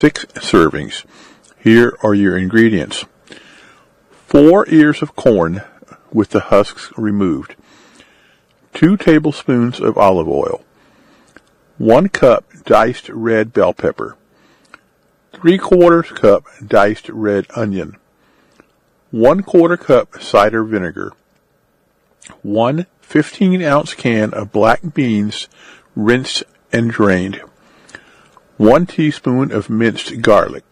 6 servings. Here are your ingredients. 4 ears of corn with the husks removed. 2 tablespoons of olive oil. 1 cup diced red bell pepper. 3/4 cup diced red onion. 1/4 cup cider vinegar. 1 15-ounce can of black beans rinsed and drained. 1 teaspoon of minced garlic.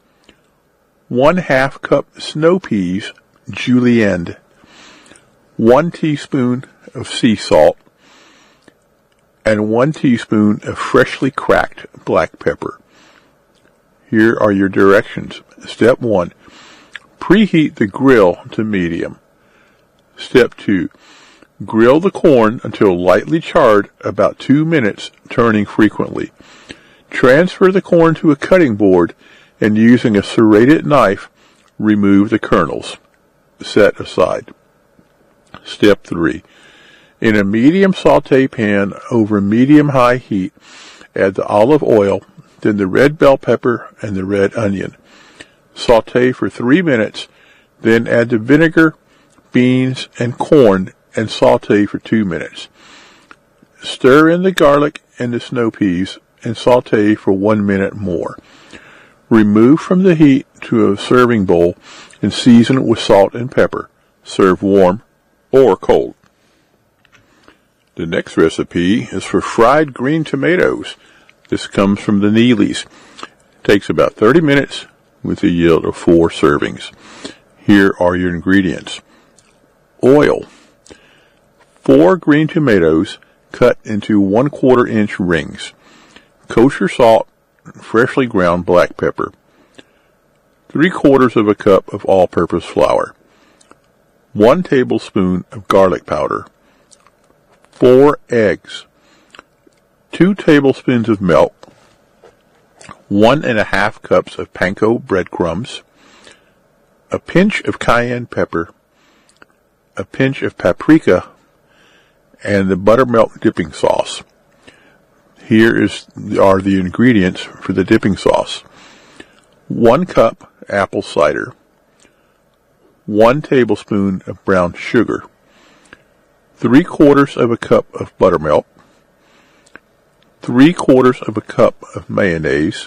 1/2 cup snow peas julienned. 1 teaspoon of sea salt. And 1 teaspoon of freshly cracked black pepper. Here are your directions. Step 1. Preheat the grill to medium. Step 2. Grill the corn until lightly charred, about 2 minutes, turning frequently. Transfer the corn to a cutting board and using a serrated knife, remove the kernels. Set aside. Step 3. In a medium saute pan over medium-high heat, add the olive oil, then the red bell pepper and the red onion. Saute for 3 minutes, then add the vinegar, beans, and corn and saute for 2 minutes. Stir in the garlic and the snow peas and saute for 1 minute more. Remove from the heat to a serving bowl and season with salt and pepper. Serve warm or cold. The next recipe is for fried green tomatoes. This comes from the Neely's. It takes about 30 minutes with a yield of 4 servings. Here are your ingredients. Oil. 4 green tomatoes cut into 1/4 inch rings. Kosher salt, freshly ground black pepper. 3/4 cup of all-purpose flour. 1 tablespoon of garlic powder. 4 eggs. 2 tablespoons of milk. 1½ cups of panko breadcrumbs. A pinch of cayenne pepper. A pinch of paprika. And the buttermilk dipping sauce. Here are the ingredients for the dipping sauce. 1 cup apple cider. 1 tablespoon of brown sugar. 3/4 cup of buttermilk. 3/4 cup of mayonnaise.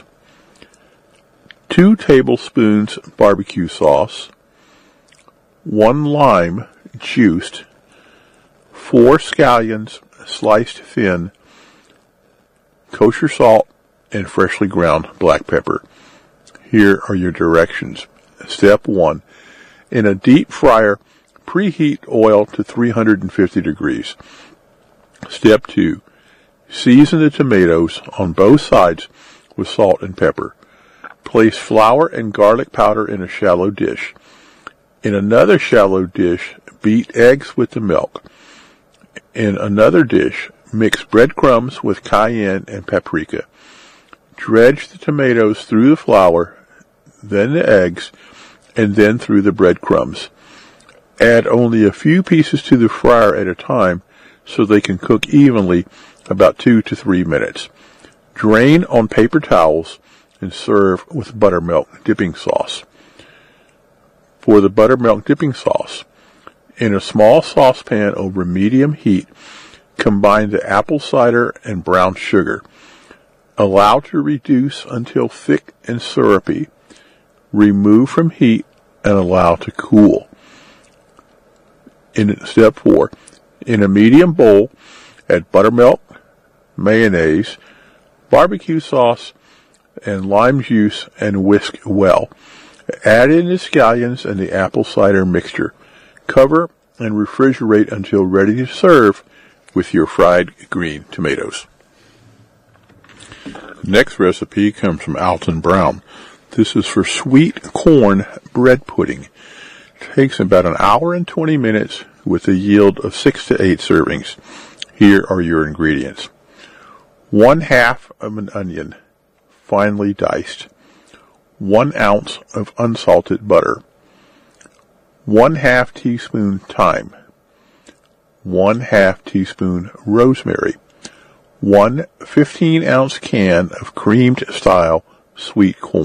2 tablespoons barbecue sauce. 1 lime juiced. 4 scallions sliced thin. Kosher salt and freshly ground black pepper. Here are your directions. Step 1. In a deep fryer, preheat oil to 350 degrees. Step 2. Season the tomatoes on both sides with salt and pepper. Place flour and garlic powder in a shallow dish. In another shallow dish, beat eggs with the milk. In another dish, mix breadcrumbs with cayenne and paprika. Dredge the tomatoes through the flour, then the eggs, and then through the breadcrumbs. Add only a few pieces to the fryer at a time so they can cook evenly about 2 to 3 minutes. Drain on paper towels and serve with buttermilk dipping sauce. For the buttermilk dipping sauce, in a small saucepan over medium heat, combine the apple cider and brown sugar. Allow to reduce until thick and syrupy. Remove from heat and allow to cool. In step 4, in a medium bowl, add buttermilk, mayonnaise, barbecue sauce, and lime juice and whisk well. Add in the scallions and the apple cider mixture. Cover and refrigerate until ready to serve with your fried green tomatoes. The next recipe comes from Alton Brown. This is for sweet corn bread pudding. It takes about an hour and 20 minutes with a yield of 6 to 8 servings. Here are your ingredients. 1/2 of an onion, finely diced. 1 ounce of unsalted butter. 1/2 teaspoon thyme. 1/2 teaspoon rosemary. 1 15-ounce can of creamed style sweet corn.